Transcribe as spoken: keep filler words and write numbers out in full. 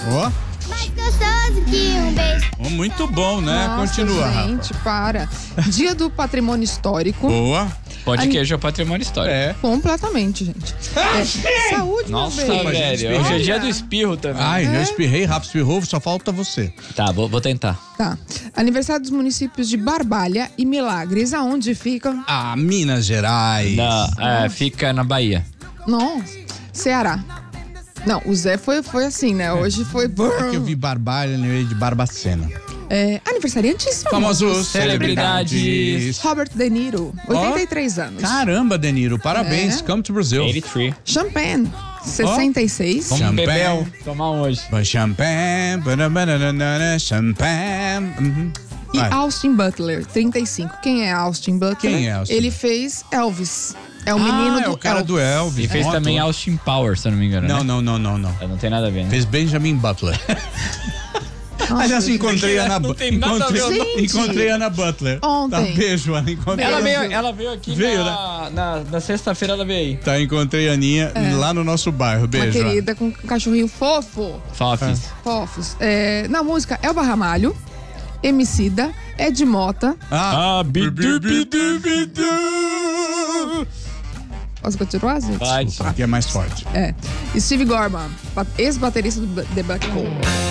Ó. Mais gostoso que um beijo. Oh, muito bom, né? Nossa, Continua, gente, Rafa. para. Dia do Patrimônio Histórico. Boa. Pão de Ai. queijo é patrimônio histórico. É. Completamente, gente. É, saúde, Nossa, meu bem. mas a gente velho. Hoje é Olha. dia do espirro também. Ai, É. eu espirrei, Rafa espirrou, só falta você. Tá, vou, vou tentar. Tá. Aniversário dos municípios de Barbalha e Milagres. Aonde ficam? Ah, Minas Gerais. Não, é, fica na Bahia. Não, Ceará. Não, o Zé foi, foi assim, né? Hoje foi... É que eu vi Barbalha no meio de Barbacena. É, aniversariantes Famosos Celebridades. celebridades. Robert De Niro, oitenta e três anos. Caramba, Deniro, parabéns. É. Come to Brazil. oitenta e três. Champagne, sessenta e seis. Vamos Champanhe. beber um. Tomar um hoje. Champagne, banana, champagne. Uhum. E Vai. Austin Butler, trinta e cinco. Quem é Austin Butler? Quem é Austin? Ele fez Elvis. É o menino ah, do é o cara Elvis. do Elvis. E fez um também ator. Austin Power, se eu não me engano, Não, né? não, não, não, não. Não tem nada a ver, né? Fez Benjamin Butler. Aliás, encontrei a Ana Não tem nada a ver o encontrei, nome. encontrei a Ana Butler. Ontem. Tá, beijo, Ana. Encontrei Ela a- veio, ela veio aqui Veio, na, na, na sexta-feira, ela veio aí. Tá, encontrei a Aninha lá no nosso bairro. Uma Beijo. Ana. querida com um cachorrinho fofo. Fofis. Fofos. É, na música, Elba Ramalho, Emicida, Ed Mota. Ah, Ah, bidu, bidu, bidu. Posso continuar, gente? Pode. aqui é mais forte. É. Steve Gorman, ba- ex-baterista do The Black Hole.